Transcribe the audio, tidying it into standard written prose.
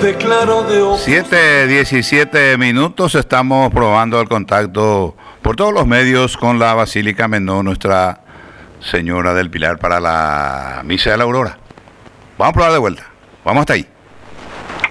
claro de ojos. 7:17 minutos, estamos probando el contacto por todos los medios con la Basílica Menor, Nuestra Señora del Pilar, para la Misa de la Aurora. Vamos a probar de vuelta, vamos hasta ahí.